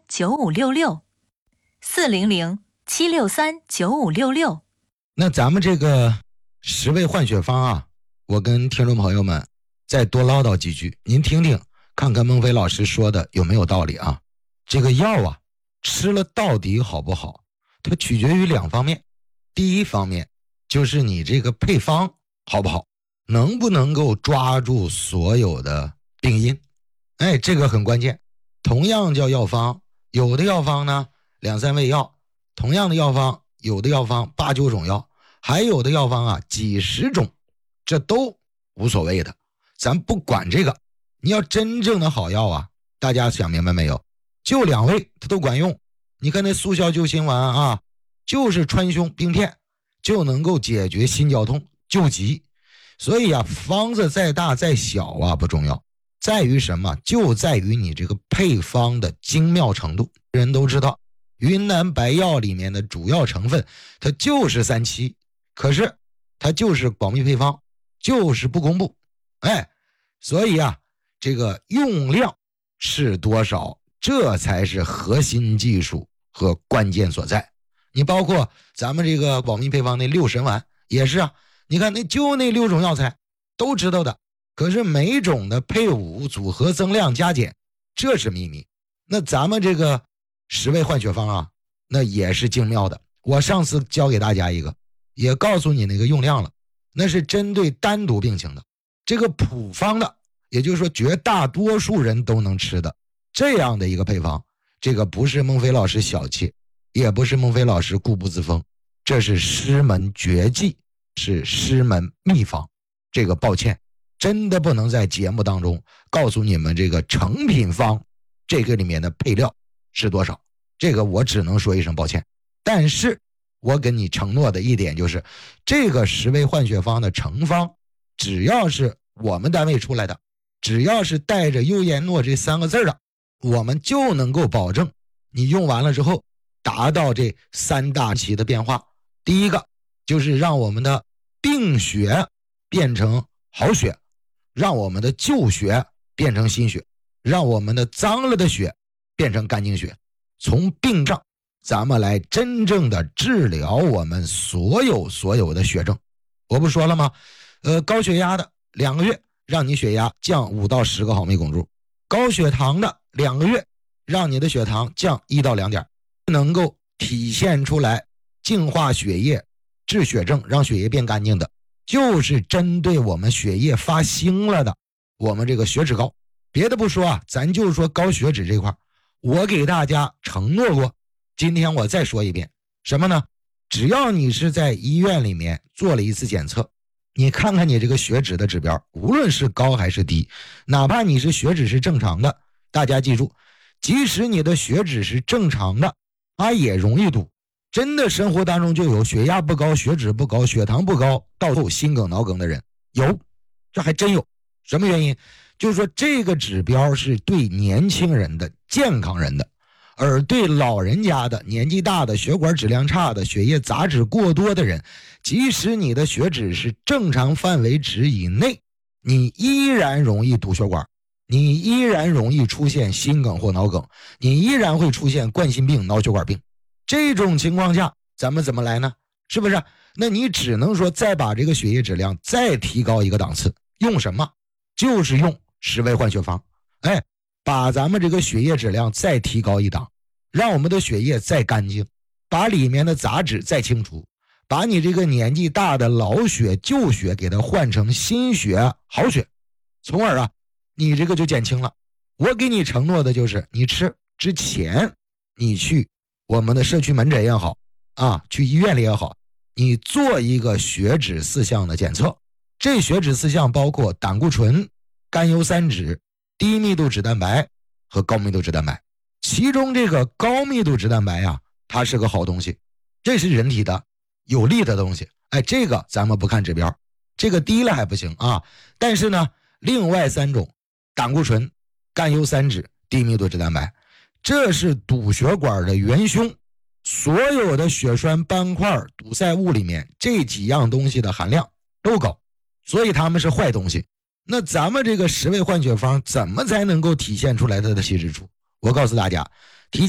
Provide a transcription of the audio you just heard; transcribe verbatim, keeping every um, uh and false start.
九五六六，四零零七六三九五六六。 那咱们这个十味换血方啊，我跟听众朋友们再多唠叨几句，您听听看看孟非老师说的有没有道理啊？这个药啊，吃了到底好不好，它取决于两方面。第一方面就是你这个配方好不好，能不能够抓住所有的病因，哎，这个很关键。同样叫药方，有的药方呢两三味药，同样的药方有的药方八九种药，还有的药方啊几十种，这都无所谓的，咱不管这个。你要真正的好药啊，大家想明白没有？就两味它都管用。你看那速效救心丸啊，就是川芎冰片就能够解决心绞痛救急。所以啊，方子再大再小啊不重要，在于什么？就在于你这个配方的精妙程度。人都知道云南白药里面的主要成分它就是三七，可是它就是保密配方，就是不公布。哎，所以啊，这个用量是多少，这才是核心技术和关键所在。你包括咱们这个保密配方那六神丸也是啊，你看那就那六种药材都知道的，可是每种的配伍组合增量加减这是秘密。那咱们这个十味换血方啊，那也是精妙的。我上次教给大家一个，也告诉你那个用量了，那是针对单独病情的。这个普方的，也就是说绝大多数人都能吃的这样的一个配方，这个不是孟非老师小气，也不是孟非老师固步自封，这是师门绝技，是师门秘方。这个抱歉，真的不能在节目当中告诉你们这个成品方这个里面的配料是多少，这个我只能说一声抱歉。但是我跟你承诺的一点就是，这个十味换血方的成方，只要是我们单位出来的，只要是带着优妍诺这三个字的，我们就能够保证你用完了之后达到这三大期的变化。第一个就是让我们的病血变成好血，让我们的旧血变成新血，让我们的脏了的血变成干净血。从病上咱们来真正的治疗我们所有所有的血症。我不说了吗？呃，高血压的两个月让你血压降五到十个毫米汞柱，高血糖的两个月让你的血糖降一到两点，能够体现出来净化血液、治血症、让血液变干净的，就是针对我们血液发腥了的，我们这个血脂高。别的不说啊，咱就说高血脂这块，我给大家承诺过，今天我再说一遍，什么呢？只要你是在医院里面做了一次检测，你看看你这个血脂的指标，无论是高还是低，哪怕你是血脂是正常的，大家记住，即使你的血脂是正常的，它也容易堵。真的生活当中就有血压不高、血脂不高、血糖不高，到后心梗脑梗的人有，这还真有。什么原因？就是说这个指标是对年轻人的、健康人的，而对老人家的、年纪大的、血管质量差的、血液杂质过多的人，即使你的血脂是正常范围值以内，你依然容易堵血管，你依然容易出现心梗或脑梗，你依然会出现冠心病、脑血管病。这种情况下咱们怎么来呢？是不是？那你只能说再把这个血液质量再提高一个档次。用什么？就是用十味换血方。哎，把咱们这个血液质量再提高一档，让我们的血液再干净，把里面的杂质再清除，把你这个年纪大的老血旧血给它换成新血好血，从而啊你这个就减轻了。我给你承诺的就是你吃之前你去我们的社区门诊也好啊，去医院里也好，你做一个血脂四项的检测。这血脂四项包括胆固醇、甘油三酯、低密度脂蛋白和高密度脂蛋白。其中这个高密度脂蛋白啊，它是个好东西，这是人体的有利的东西。哎，这个咱们不看指标，这个低了还不行啊。但是呢，另外三种胆固醇、甘油三酯、低密度脂蛋白，这是堵血管的元凶。所有的血栓斑块堵塞物里面这几样东西的含量都高，所以它们是坏东西。那咱们这个十味换血方怎么才能够体现出来它的细致处？我告诉大家，